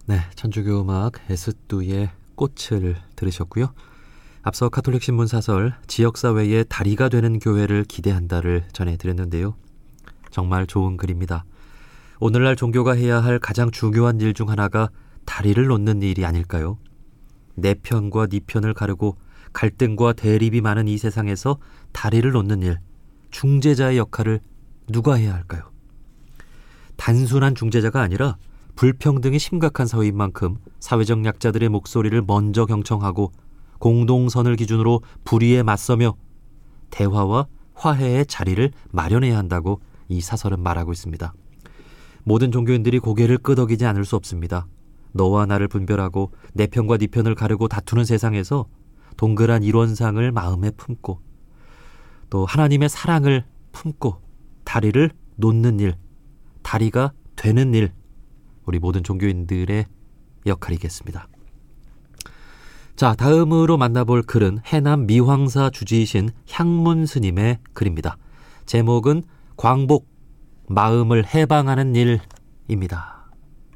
네, 천주교 음악 에스뚜의 꽃을 들으셨고요. 앞서 가톨릭 신문 사설 지역사회의 다리가 되는 교회를 기대한다를 전해드렸는데요. 정말 좋은 글입니다. 오늘날 종교가 해야 할 가장 중요한 일 중 하나가 다리를 놓는 일이 아닐까요? 내 편과 네 편을 가르고 갈등과 대립이 많은 이 세상에서 다리를 놓는 일, 중재자의 역할을 누가 해야 할까요? 단순한 중재자가 아니라 불평등이 심각한 사회인 만큼 사회적 약자들의 목소리를 먼저 경청하고 공동선을 기준으로 불의에 맞서며 대화와 화해의 자리를 마련해야 한다고 이 사설은 말하고 있습니다. 모든 종교인들이 고개를 끄덕이지 않을 수 없습니다. 너와 나를 분별하고 내 편과 네 편을 가르고 다투는 세상에서 동그란 일원상을 마음에 품고 또 하나님의 사랑을 품고 다리를 놓는 일, 다리가 되는 일, 우리 모든 종교인들의 역할이겠습니다. 자, 다음으로 만나볼 글은 해남 미황사 주지이신 향문 스님의 글입니다. 제목은 광복, 마음을 해방하는 일입니다.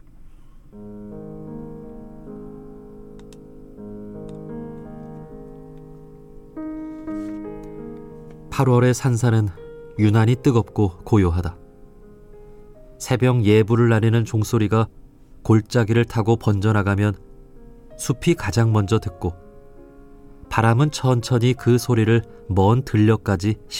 (8월의) 산사는 유난히 뜨겁고 고요하다. 새벽 예불을 나르는 종소리가 골짜기를 타고 번져나가면 숲이 가장 먼저 듣고 바람은 천천히 그 소리를 먼 들녘까지